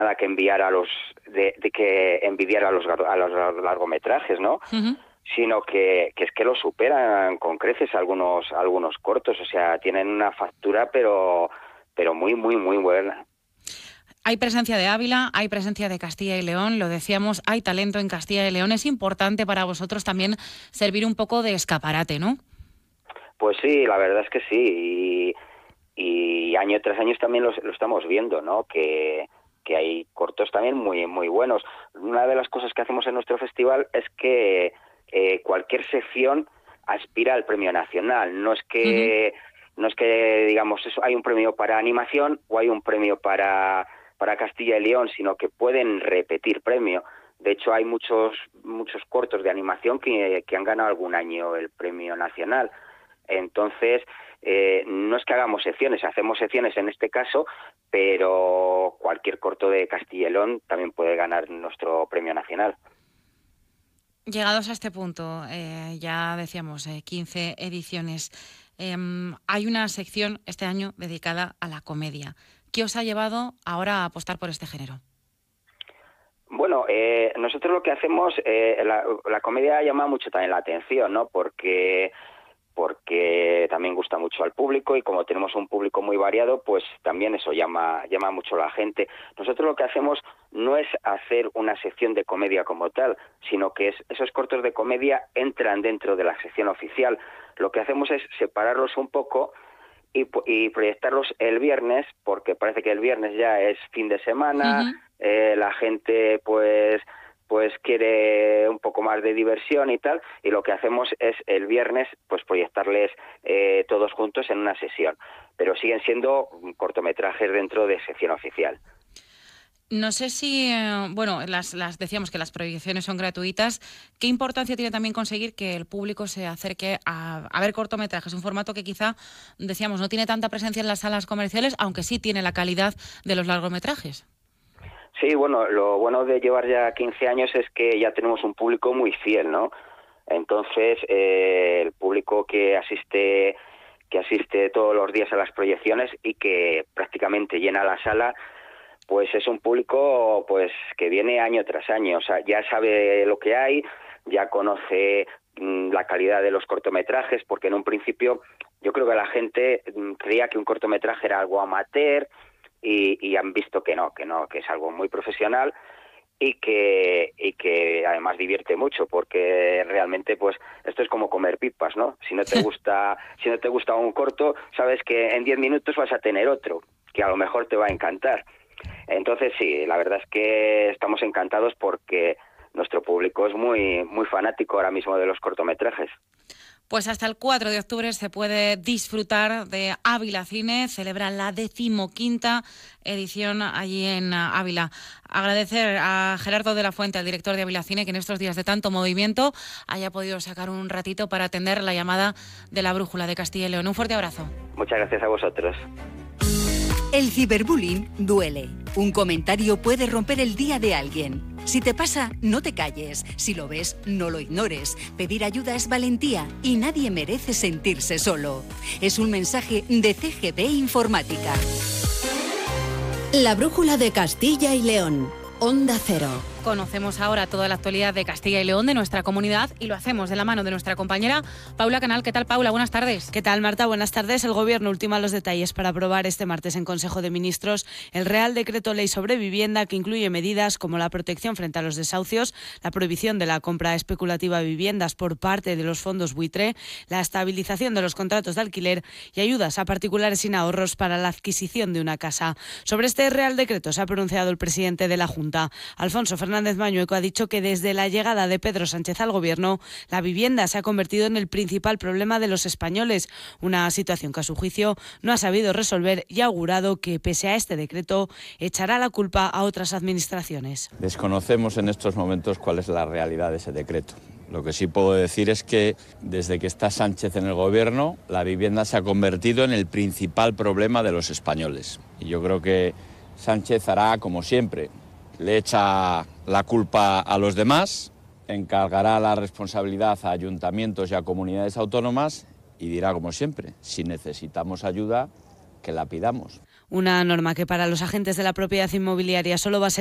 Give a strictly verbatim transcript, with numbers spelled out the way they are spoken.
nada que enviar a los de, de que envidiar a los a los largometrajes, ¿no? Uh-huh. Sino que, que es que lo superan con creces algunos algunos cortos, o sea, tienen una factura pero pero muy muy muy buena. Hay presencia de Ávila, hay presencia de Castilla y León, lo decíamos, hay talento en Castilla y León. Es importante para vosotros también servir un poco de escaparate, ¿no? Pues sí, la verdad es que sí, y, y año tras año también lo, lo estamos viendo, ¿no? Que que hay cortos también muy muy buenos. Una de las cosas que hacemos en nuestro festival es que eh, cualquier sección aspira al premio nacional. No es que uh-huh. no es que digamos eso, hay un premio para animación o hay un premio para para Castilla y León, sino que pueden repetir premio. De hecho, hay muchos muchos cortos de animación que, que han ganado algún año el premio nacional. Entonces, eh, no es que hagamos secciones, hacemos secciones en este caso, pero cualquier corto de Castilla y León también puede ganar nuestro premio nacional. Llegados a este punto, eh, ya decíamos, eh, quince ediciones, eh, hay una sección este año dedicada a la comedia. ¿Qué os ha llevado ahora a apostar por este género? Bueno, eh, nosotros lo que hacemos, eh, la, la comedia llama mucho también la atención, ¿no? Porque... porque también gusta mucho al público y como tenemos un público muy variado, pues también eso llama llama mucho a la gente. Nosotros lo que hacemos no es hacer una sección de comedia como tal, sino que es, esos cortos de comedia entran dentro de la sección oficial. Lo que hacemos es separarlos un poco y, y proyectarlos el viernes, porque parece que el viernes ya es fin de semana, uh-huh. eh, la gente pues... pues quiere un poco más de diversión y tal, y lo que hacemos es el viernes pues proyectarles eh, todos juntos en una sesión, pero siguen siendo cortometrajes dentro de sección oficial. No sé si, eh, bueno, las, las decíamos que las proyecciones son gratuitas. ¿Qué importancia tiene también conseguir que el público se acerque a, a ver cortometrajes? Un formato que quizá, decíamos, no tiene tanta presencia en las salas comerciales, aunque sí tiene la calidad de los largometrajes. Sí, bueno, lo bueno de llevar ya quince años es que ya tenemos un público muy fiel, ¿no? Entonces, eh, el público que asiste que asiste todos los días a las proyecciones y que prácticamente llena la sala, pues es un público pues que viene año tras año, o sea, ya sabe lo que hay, ya conoce mmm, la calidad de los cortometrajes, porque en un principio yo creo que la gente mmm, creía que un cortometraje era algo amateur, Y, y han visto que no, que no, que es algo muy profesional y que y que además divierte mucho, porque realmente pues esto es como comer pipas, ¿no? Si no te gusta, si no te gusta un corto, sabes que en diez minutos vas a tener otro, que a lo mejor te va a encantar. Entonces sí, la verdad es que estamos encantados porque nuestro público es muy muy fanático ahora mismo de los cortometrajes. Pues hasta el cuatro de octubre se puede disfrutar de Ávila Cine, celebra la decimoquinta edición allí en Ávila. Agradecer a Gerardo de la Fuente, al director de Ávila Cine, que en estos días de tanto movimiento haya podido sacar un ratito para atender la llamada de la Brújula de Castilla y León. Un fuerte abrazo. Muchas gracias a vosotros. El ciberbullying duele. Un comentario puede romper el día de alguien. Si te pasa, no te calles. Si lo ves, no lo ignores. Pedir ayuda es valentía y nadie merece sentirse solo. Es un mensaje de C G B Informática. La Brújula de Castilla y León. Onda Cero. Conocemos ahora toda la actualidad de Castilla y León, de nuestra comunidad, y lo hacemos de la mano de nuestra compañera Paula Canal. ¿Qué tal, Paula? Buenas tardes. ¿Qué tal, Marta? Buenas tardes. El Gobierno ultima los detalles para aprobar este martes en Consejo de Ministros el Real Decreto Ley sobre Vivienda, que incluye medidas como la protección frente a los desahucios, la prohibición de la compra especulativa de viviendas por parte de los fondos buitre, la estabilización de los contratos de alquiler y ayudas a particulares sin ahorros para la adquisición de una casa. Sobre este Real Decreto se ha pronunciado el presidente de la Junta, Alfonso Fernández Fernández Mañueco, ha dicho que desde la llegada de Pedro Sánchez al Gobierno, la vivienda se ha convertido en el principal problema de los españoles, una situación que a su juicio no ha sabido resolver, y ha augurado que, pese a este decreto, echará la culpa a otras administraciones. Desconocemos en estos momentos cuál es la realidad de ese decreto. Lo que sí puedo decir es que desde que está Sánchez en el Gobierno, la vivienda se ha convertido en el principal problema de los españoles. Y yo creo que Sánchez hará como siempre. Le echa la culpa a los demás, encargará la responsabilidad a ayuntamientos y a comunidades autónomas y dirá como siempre, si necesitamos ayuda, que la pidamos. Una norma que para los agentes de la propiedad inmobiliaria solo va a ser